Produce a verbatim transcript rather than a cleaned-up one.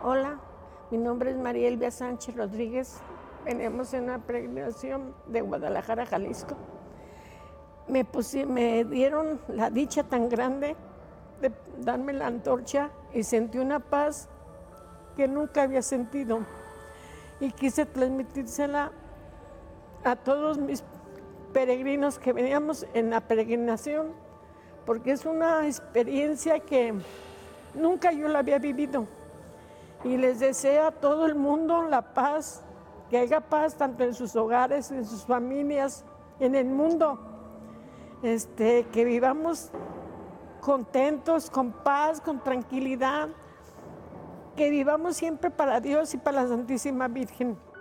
Hola, mi nombre es María Elvia Sánchez Rodríguez. Venimos en una peregrinación de Guadalajara, Jalisco. Me, pusi- me dieron la dicha tan grande de darme la antorcha y sentí una paz que nunca había sentido. Y quise transmitírsela a todos mis peregrinos que veníamos en la peregrinación, porque es una experiencia que nunca yo la había vivido. Y les deseo a todo el mundo la paz, que haya paz tanto en sus hogares, en sus familias, en el mundo. Este, que vivamos contentos, con paz, con tranquilidad, que vivamos siempre para Dios y para la Santísima Virgen.